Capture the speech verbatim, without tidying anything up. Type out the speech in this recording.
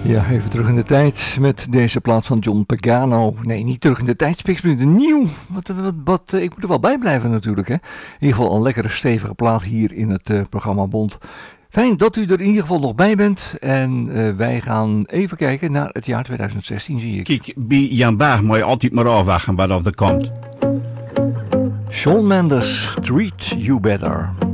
Ja, even terug in de tijd met deze plaat van John Pagano. Nee, niet terug in de tijd, Spixminuten nieuw. Wat, wat, wat, ik moet er wel bij blijven natuurlijk, hè. In ieder geval een lekkere stevige plaat hier in het uh, programma Bond. Fijn dat u er in ieder geval nog bij bent. En uh, wij gaan even kijken naar het jaar twintig zestien, zie ik. Kijk, bij Jan Baag moet je altijd maar afwachten wat er komt. Shawn Mendes, Treat You Better.